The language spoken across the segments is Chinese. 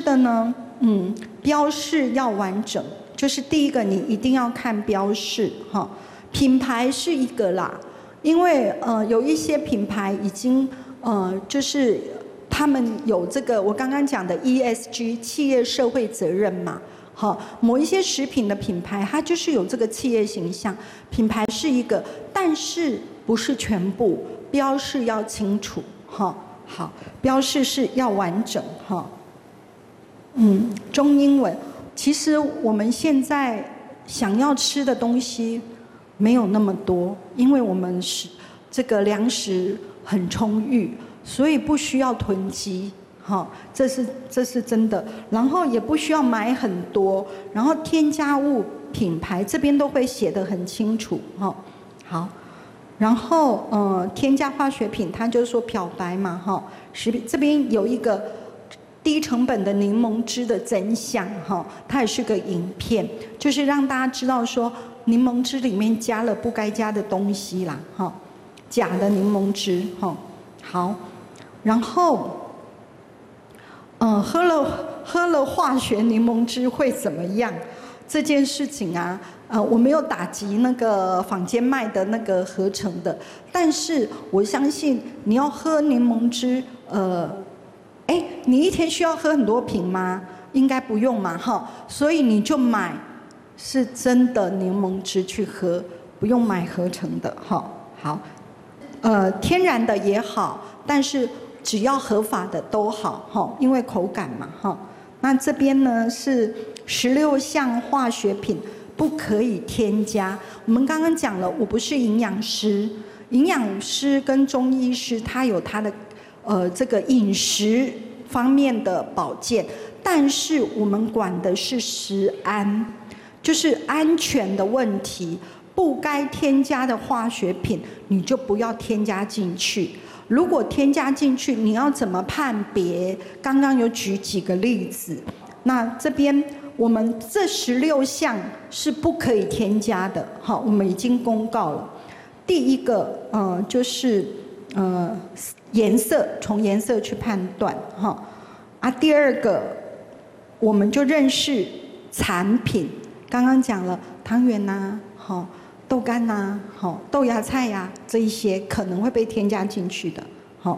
的呢，标示要完整，就是第一个你一定要看标示哈。品牌是一个啦，因为有一些品牌已经就是他们有这个我刚刚讲的 ESG 企业社会责任嘛。好，某一些食品的品牌，它就是有这个企业形象，品牌是一个，但是不是全部，标示要清楚，哈，好，标示是要完整，哈，中英文，其实我们现在想要吃的东西没有那么多，因为我们是这个粮食很充裕，所以不需要囤积。好，这是真的，然后也不需要买很多，然后添加物品牌这边都会写得很清楚，哈，好，然后添加化学品，它就是说漂白嘛，哈，食品这边有一个低成本的柠檬汁的真相，哈，它也是个影片，就是让大家知道说柠檬汁里面加了不该加的东西啦，哈，假的柠檬汁，哈，好，然后。喝了化学柠檬汁会怎么样？这件事情啊，我没有打击那个坊间卖的那个合成的，但是我相信你要喝柠檬汁，你一天需要喝很多瓶吗？应该不用嘛，哈，所以你就买是真的柠檬汁去喝，不用买合成的，哈，好，天然的也好，但是。只要合法的都好，哈，因为口感嘛，哈。那这边呢是16项化学品不可以添加。我们刚刚讲了，我不是营养师，营养师跟中医师他有他的这个饮食方面的保健，但是我们管的是食安，就是安全的问题，不该添加的化学品你就不要添加进去。如果添加进去，你要怎么判别？刚刚有举几个例子，那这边我们这16项是不可以添加的，好，我们已经公告了。第一个，就是颜色，从颜色去判断，哈，啊，第二个，我们就认识产品，刚刚讲了汤圆呐，好。豆干呐，好，豆芽菜呀，这一些可能会被添加进去的，好。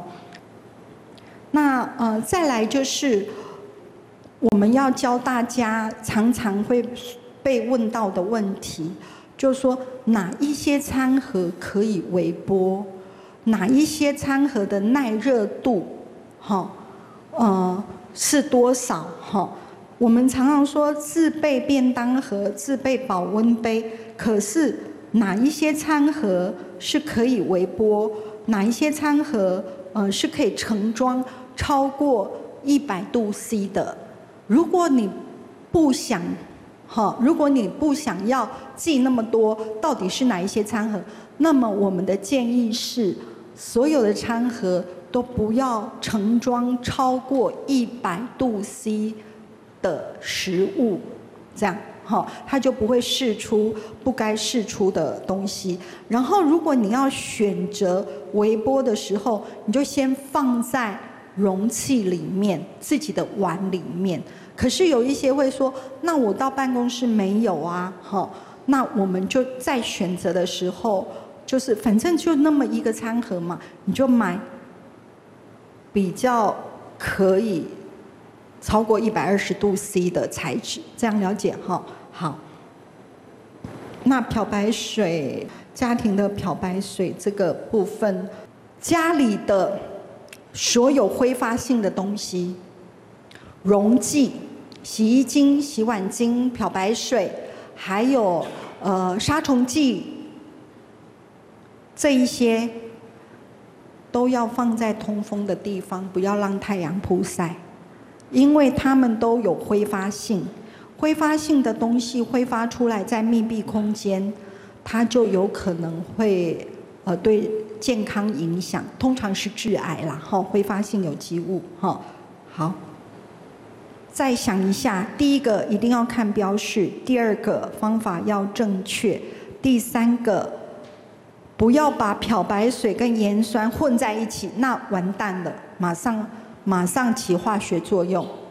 那再来就是我们要教大家常常会被问到的问题，就是说哪一些餐盒可以微波，哪一些餐盒的耐热度，是多少，哈。我们常常说自备便当盒、自备保温杯，可是哪一些餐盒是可以微波？哪一些餐盒是可以盛装超过100度 C 的？如果你不想要记那么多，到底是哪一些餐盒？那么我们的建议是，所有的餐盒都不要盛装超过100度 C 的食物，这样。它就不会释出不该释出的东西。然后，如果你要选择微波的时候，你就先放在容器里面，自己的碗里面。可是有一些会说，那我到办公室没有啊，那我们就在选择的时候，就是反正就那么一个餐盒嘛，你就买比较可以超过120度 C 的材质，这样了解哈？好。那漂白水，家庭的漂白水这个部分，家里的所有挥发性的东西，溶剂、洗衣精、洗碗精、漂白水，还有杀虫剂，这一些都要放在通风的地方，不要让太阳曝晒。因为它们都有挥发性，挥发性的东西挥发出来在密闭空间，它就有可能会对健康影响，通常是致癌啦，挥发性有机物，好。再想一下，第一个一定要看标示，第二个方法要正确，第三个不要把漂白水跟盐酸混在一起，那完蛋了，马上起化学作用。